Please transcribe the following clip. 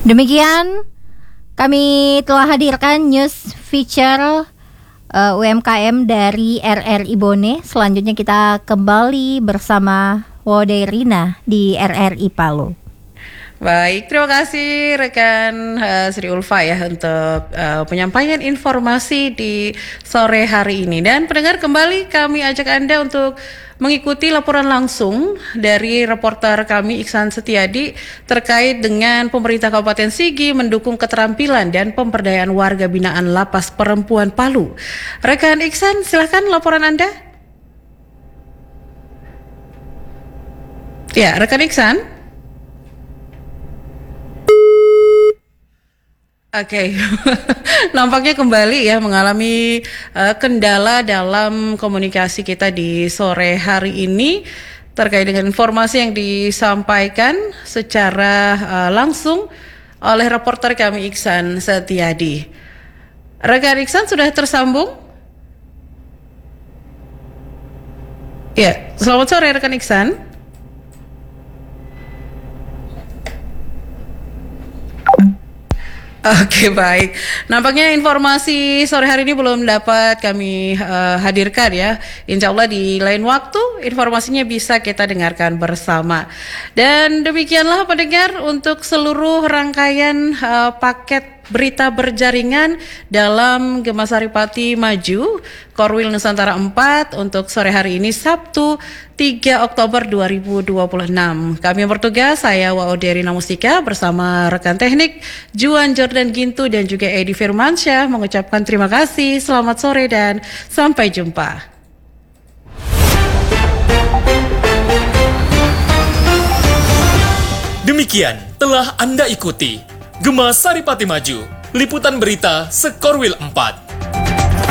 Demikian kami telah hadirkan news feature UMKM dari RRI Bone. Selanjutnya kita kembali bersama Woderina di RRI Palu. Baik, terima kasih rekan Sri Ulfa ya untuk penyampaian informasi di sore hari ini. Dan pendengar, kembali kami ajak Anda untuk mengikuti laporan langsung dari reporter kami Iksan Setiadi terkait dengan pemerintah Kabupaten Sigi mendukung keterampilan dan pemberdayaan warga binaan Lapas Perempuan Palu. Rekan Iksan, silakan laporan Anda. Ya, rekan Iksan. Oke, nampaknya kembali ya mengalami kendala dalam komunikasi kita di sore hari ini terkait dengan informasi yang disampaikan secara langsung oleh reporter kami Iksan Setiadi. Rekan Iksan sudah tersambung? Ya, selamat sore rekan Iksan. Oke, baik. Nampaknya informasi sore hari ini belum dapat kami hadirkan ya. Insya Allah di lain waktu informasinya bisa kita dengarkan bersama. Dan demikianlah pendengar untuk seluruh rangkaian paket berita berjaringan dalam Gema Saripati Maju Korwil Nusantara 4 untuk sore hari ini Sabtu 3 Oktober 2026. Kami yang bertugas, saya Waoderina Mustika bersama rekan teknik Juan Jordan Gintu dan juga Edi Firmansyah mengucapkan terima kasih, selamat sore dan sampai jumpa. Demikian telah Anda ikuti Gema Saripati Maju, liputan berita Sekorwil 4.